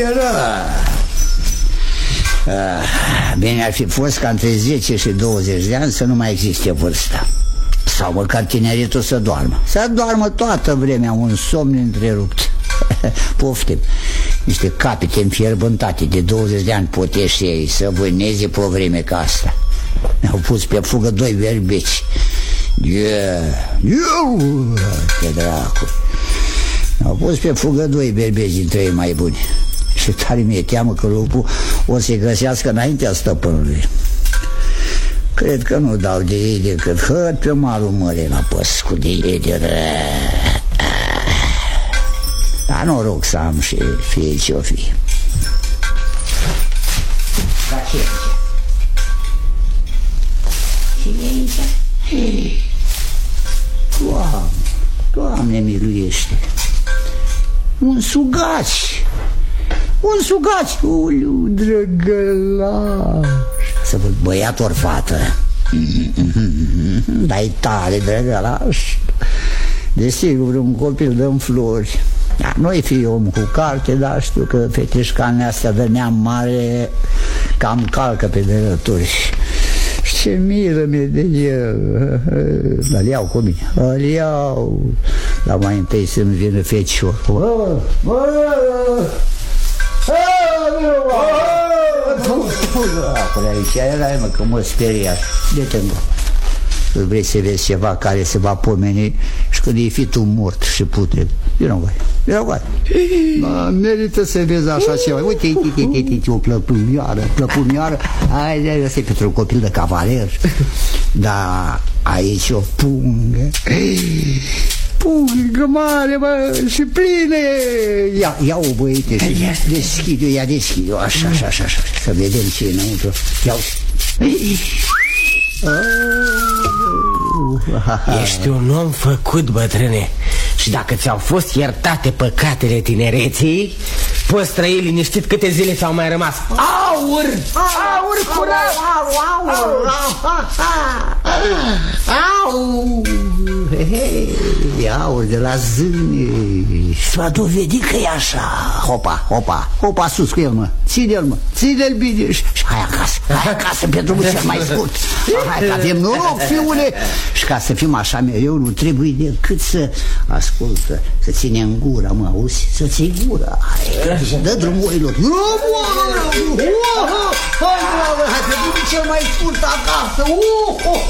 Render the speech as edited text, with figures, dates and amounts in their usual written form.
era. Bine ar fi fost ca între 10 și 20 de ani să nu mai existe vârsta. Sau măcar tineritul să doarmă. Să doarmă toată vremea, un somn întrerupt. Poftim, niște capete înfierbântate de 20 de ani potești ei să vâneze pe o vreme ca asta. Ne-au pus pe fugă 2 berbeci. Ce dracu. Ne-au pus pe fugă 2 berbeci dintre ei mai buni. Și tare mi-e teamă că lupul o să-i găsească înaintea stăpânului. Cred că nu dau de ei decât hăt pe malul mării la păscu de ei de dar noroc să am și fie ce-o fi. Dar ce e aici? Doamne, Doamne miluiește. Un sugaci. Un sugaci. Uliu, drăgălaș. Să văd băiat ori fată. Dar-i tare, drăgălaș. Desigur, un copil dă-mi flori. Da, nu-i fi om cu carte, dar știu că feteșcane astea de neam mare cam calcă pe derături. Și ce milă mi-e de el. Dar îl iau cu mine. Îl iau. Dar mai întâi să-mi vină fecior. Acolo aici erai, mă, că mă speriat. De-te mă. Vrei să vezi ceva care se va pomeni și când e fi tu mort și putred. Vino, voi. Merită să vezi așa ceva. Uite, o plăpumioară. Hai, ăsta e pentru un copil de cavaler. Dar aici o pungă. Pungă mare, mă, și pline. Ia-o, băiete, deschid-o, așa, să vedem ce e înăuntru. Ia-o. Ești un om făcut, bătrâne. Și dacă ți-au fost iertate păcatele tinereții, poți trăi liniștit câte zile ți-au mai rămas. Aur! Aur curat! Aur de la zâne. S-a dovedit că e așa. Hopa sus cu el, mă. Ține-l bine. Și hai acasă pe drumul cel mai scurt. Hai că avem noroc, fiule. Și ca să fim așa mereu, nu trebuie decât să ascultă, să ținem gura, mă, auzi? Să ții gura. Dă drumurilor. Hai pe drumul cel mai scurt acasă.